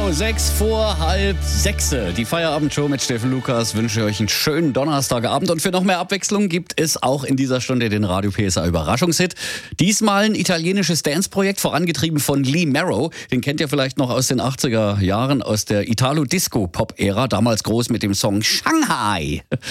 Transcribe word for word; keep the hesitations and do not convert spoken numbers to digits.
Genau, sechs vor halb sechs. Die Feierabendshow mit Steffen Lukas wünsche euch einen schönen Donnerstagabend. Und für noch mehr Abwechslung gibt es auch in dieser Stunde den Radio P S A Überraschungshit. Diesmal ein italienisches Dance-Projekt, vorangetrieben von Lee Marrow. Den kennt ihr vielleicht noch aus den achtziger Jahren, aus der Italo-Disco-Pop-Ära. Damals groß mit dem Song Shanghai.